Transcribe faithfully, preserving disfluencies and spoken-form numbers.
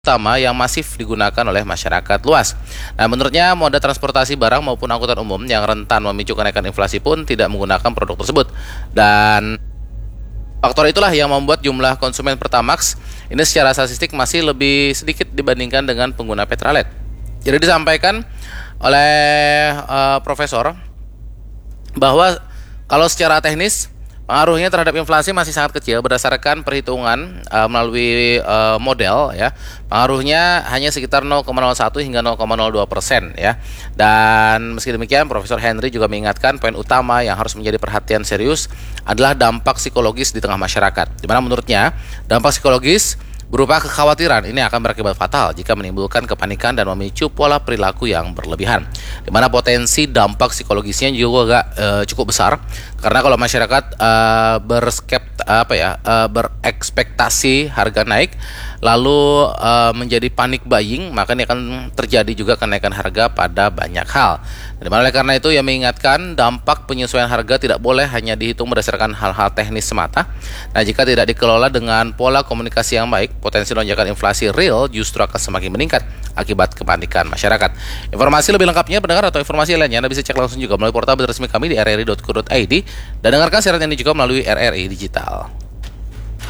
utama yang masif digunakan oleh masyarakat luas. Nah, menurutnya moda transportasi barang maupun angkutan umum yang rentan memicu kenaikan inflasi pun tidak menggunakan produk tersebut. Dan faktor itulah yang membuat jumlah konsumen Pertamax ini secara statistik masih lebih sedikit dibandingkan dengan pengguna Petralet. Jadi disampaikan oleh uh, profesor bahwa kalau secara teknis pengaruhnya terhadap inflasi masih sangat kecil berdasarkan perhitungan uh, melalui uh, model ya. Pengaruhnya hanya sekitar nol koma nol satu hingga nol koma nol dua persen ya. Dan meski demikian Profesor Henry juga mengingatkan poin utama yang harus menjadi perhatian serius adalah dampak psikologis di tengah masyarakat. Di mana menurutnya dampak psikologis berupa kekhawatiran ini akan berakibat fatal jika menimbulkan kepanikan dan memicu pola perilaku yang berlebihan. Di mana potensi dampak psikologisnya juga agak e, cukup besar karena kalau masyarakat e, berskept apa ya e, berekspektasi harga naik lalu e, menjadi panik buying, maka ini akan terjadi juga kenaikan harga pada banyak hal. Di mana oleh karena itu ia mengingatkan dampak penyesuaian harga tidak boleh hanya dihitung berdasarkan hal-hal teknis semata. Nah, jika tidak dikelola dengan pola komunikasi yang baik, potensi lonjakan inflasi real justru akan semakin meningkat akibat kepanikan masyarakat. Informasi lebih lengkapnya pendengar atau informasi lainnya Anda bisa cek langsung juga melalui portal resmi kami di r r i dot co dot i d dan dengarkan siaran ini juga melalui R R I Digital.